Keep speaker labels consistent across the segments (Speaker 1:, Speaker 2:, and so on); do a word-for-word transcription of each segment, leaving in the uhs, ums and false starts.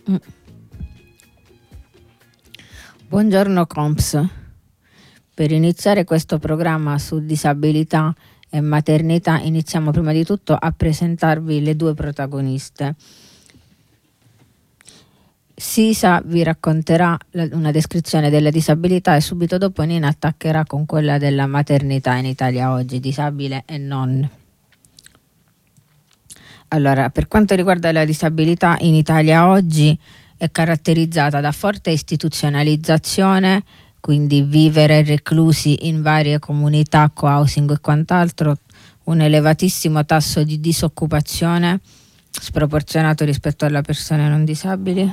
Speaker 1: Mm. Buongiorno Comps. Per iniziare questo programma su disabilità e maternità iniziamo prima di tutto a presentarvi le due protagoniste. Sisa vi racconterà una descrizione della disabilità e subito dopo Nina attaccherà con quella della maternità in Italia oggi, disabile e non. Allora, per quanto riguarda la disabilità in Italia oggi è caratterizzata da forte istituzionalizzazione, quindi vivere reclusi in varie comunità, co-housing e quant'altro, un elevatissimo tasso di disoccupazione sproporzionato rispetto alle persone non disabili,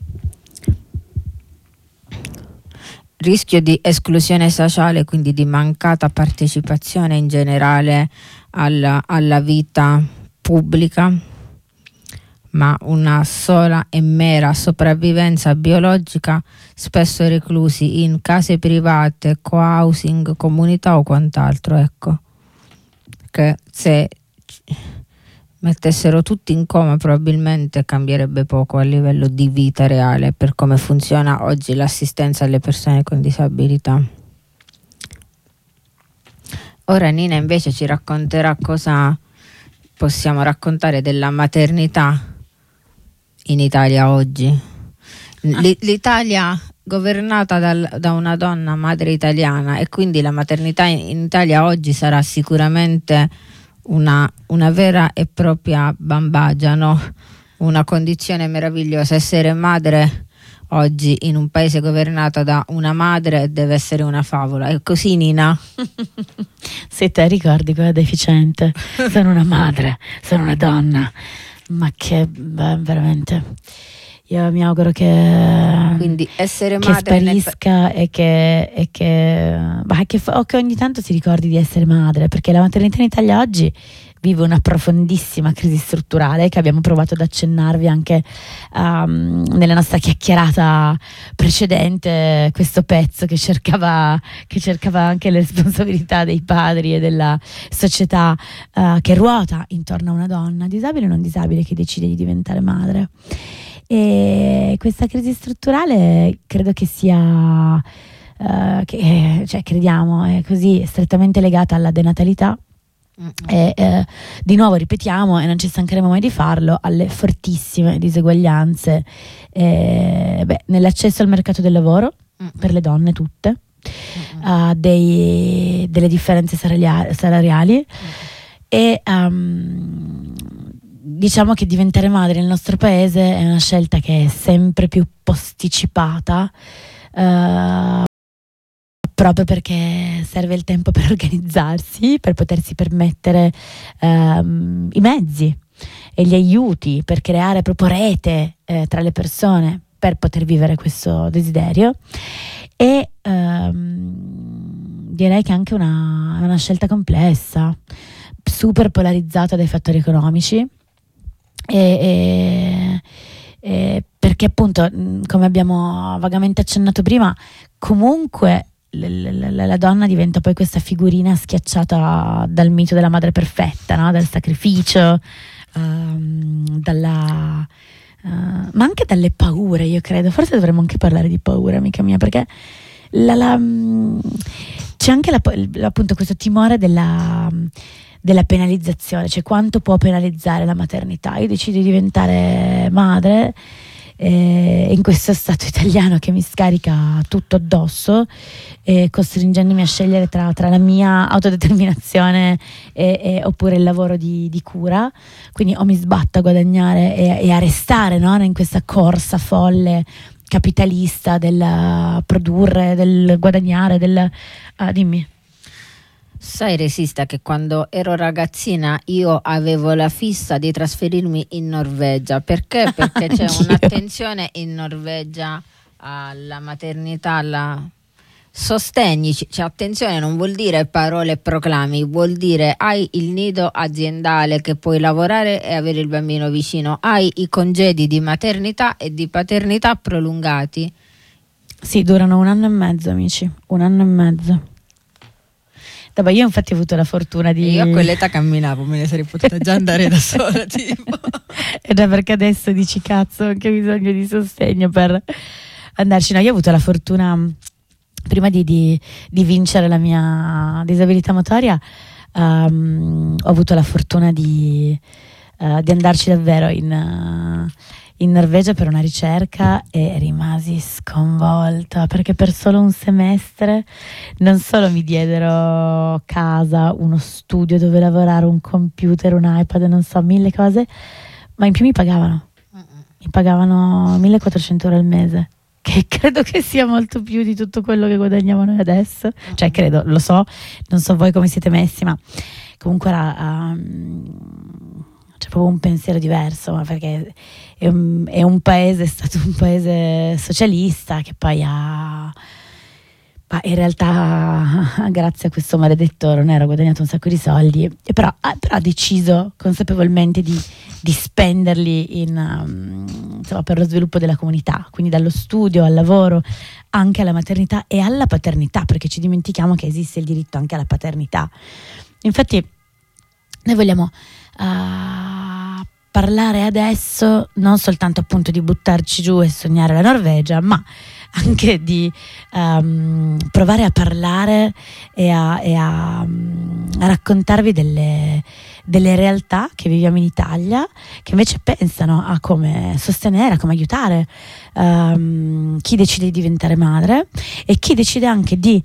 Speaker 1: rischio di esclusione sociale, quindi di mancata partecipazione in generale alla, alla vita pubblica, ma una sola e mera sopravvivenza biologica, spesso reclusi in case private, co-housing, comunità o quant'altro, ecco, che se mettessero tutti in coma probabilmente cambierebbe poco a livello di vita reale per come funziona oggi l'assistenza alle persone con disabilità. Ora Nina invece ci racconterà cosa possiamo raccontare della maternità in Italia oggi. L- L'Italia governata dal, da una donna madre italiana, e quindi la maternità in, in Italia oggi sarà sicuramente una, una vera e propria bambagia, una condizione meravigliosa. Essere madre oggi in un paese governato da una madre deve essere una favola. È così, Nina?
Speaker 2: Se te ricordi quella deficiente, sono una madre, sono una donna, ma che beh, veramente io mi auguro che
Speaker 1: quindi essere
Speaker 2: che
Speaker 1: madre
Speaker 2: sparisca nel... e che e che, bah, che, o che ogni tanto si ricordi di essere madre, perché la maternità in Italia oggi vive una profondissima crisi strutturale che abbiamo provato ad accennarvi anche um, nella nostra chiacchierata precedente, questo pezzo che cercava, che cercava anche le responsabilità dei padri e della società uh, che ruota intorno a una donna, disabile o non disabile, che decide di diventare madre. E questa crisi strutturale credo che sia uh, che, cioè crediamo è così strettamente legata alla denatalità. E eh, di nuovo ripetiamo, e non ci stancheremo mai di farlo, alle fortissime diseguaglianze eh, beh, nell'accesso al mercato del lavoro mm-hmm. per le donne tutte, mm-hmm. uh, dei, delle differenze salariali, salariali mm-hmm. e um, diciamo che diventare madre nel nostro paese è una scelta che è sempre più posticipata, uh, proprio perché serve il tempo per organizzarsi, per potersi permettere um, i mezzi e gli aiuti per creare proprio rete eh, tra le persone per poter vivere questo desiderio. E um, direi che è anche una, una scelta complessa, super polarizzata dai fattori economici e, e, e perché appunto, come abbiamo vagamente accennato prima, comunque La, la, la donna diventa poi questa figurina schiacciata dal mito della madre perfetta, no? Dal sacrificio, um, dalla, uh, ma anche dalle paure, io credo. Forse dovremmo anche parlare di paura, amica mia, perché la, la, um, c'è anche la, appunto questo timore della, della penalizzazione, cioè quanto può penalizzare la maternità. Io decido di diventare madre Eh, in questo stato italiano che mi scarica tutto addosso, eh, costringendomi a scegliere tra, tra la mia autodeterminazione e, e, oppure il lavoro di, di cura. Quindi o mi sbatto a guadagnare e, e a restare, no? In questa corsa folle capitalista del produrre, del guadagnare, del uh, dimmi.
Speaker 1: Sai, Resista, che quando ero ragazzina io avevo la fissa di trasferirmi in Norvegia. Perché? Perché c'è un'attenzione in Norvegia alla maternità, alla sostegni, cioè attenzione, non vuol dire parole e proclami, vuol dire hai il nido aziendale che puoi lavorare e avere il bambino vicino, hai i congedi di maternità e di paternità prolungati.
Speaker 2: Sì, durano un anno e mezzo, amici, un anno e mezzo. Vabbè, io infatti ho avuto la fortuna di...
Speaker 1: Io a quell'età camminavo, me ne sarei potuta già andare da sola, tipo.
Speaker 2: Ed è perché adesso dici cazzo, ho anche bisogno di sostegno per andarci. No, io ho avuto la fortuna, prima di, di, di vincere la mia disabilità motoria, um, ho avuto la fortuna di, uh, di andarci davvero in... Uh, in Norvegia per una ricerca e rimasi sconvolta perché per solo un semestre non solo mi diedero casa, uno studio dove lavorare, un computer, un iPad, non so, mille cose, ma in più mi pagavano mi pagavano millequattrocento euro al mese, che credo che sia molto più di tutto quello che guadagniamo noi adesso, cioè credo, lo so, non so voi come siete messi, ma comunque era um, c'è proprio un pensiero diverso, ma perché è un, è un paese, è stato un paese socialista che poi ha, ma in realtà grazie a questo maledetto Ronero ha guadagnato un sacco di soldi, e però, però ha deciso consapevolmente di, di spenderli in, um, insomma, per lo sviluppo della comunità, quindi dallo studio al lavoro, anche alla maternità e alla paternità, perché ci dimentichiamo che esiste il diritto anche alla paternità. Infatti noi vogliamo uh, parlare adesso non soltanto appunto di buttarci giù e sognare la Norvegia, ma anche di um, provare a parlare e a, e a, um, a raccontarvi delle, delle realtà che viviamo in Italia, che invece pensano a come sostenere, a come aiutare um, chi decide di diventare madre e chi decide anche di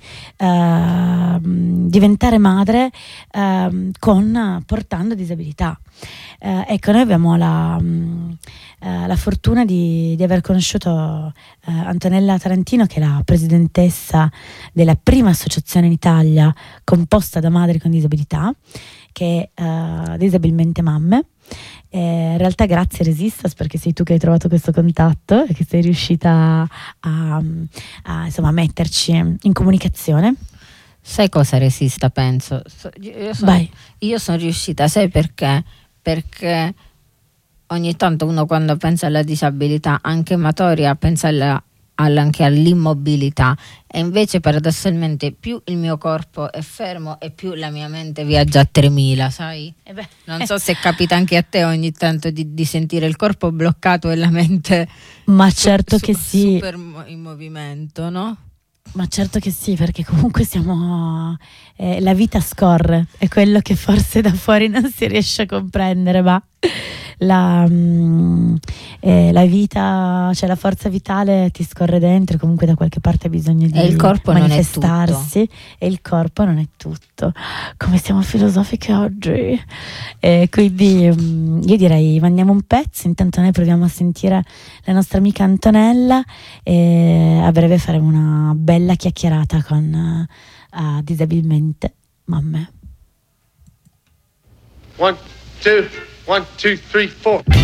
Speaker 2: uh, diventare madre uh, con portando disabilità. Uh, ecco, noi abbiamo la, um, uh, la fortuna di, di aver conosciuto uh, Antonella Tarantino, che è la presidentessa della prima associazione in Italia composta da madri con disabilità, che è uh, Disabilmente Mamme. Eh, in realtà grazie Resistas, perché sei tu che hai trovato questo contatto e che sei riuscita a, a, insomma, a metterci in comunicazione.
Speaker 1: Sai cosa Resista, penso? Io sono, io sono riuscita, sai perché? Perché ogni tanto uno, quando pensa alla disabilità anche motoria, pensa alla, alla, anche all'immobilità, e invece paradossalmente più il mio corpo è fermo e più la mia mente viaggia a tremila, sai? Eh beh. Non so se capita anche a te ogni tanto di, di sentire il corpo bloccato e la mente
Speaker 2: ma certo su, che
Speaker 1: su,
Speaker 2: sì,
Speaker 1: super in movimento, no?
Speaker 2: Ma certo che sì, perché comunque siamo eh, la vita scorre, è quello che forse da fuori non si riesce a comprendere, ma la, mh, eh, la vita, cioè la forza vitale ti scorre dentro, comunque da qualche parte ha bisogno di
Speaker 1: e il corpo
Speaker 2: manifestarsi,
Speaker 1: non è tutto.
Speaker 2: E il corpo non è tutto. Come siamo filosofiche oggi. E quindi mh, io direi mandiamo un pezzo, intanto noi proviamo a sentire la nostra amica Antonella e a breve faremo una bella chiacchierata con uh, Disabilmente Mamme.
Speaker 3: One, two, one, two, three, four.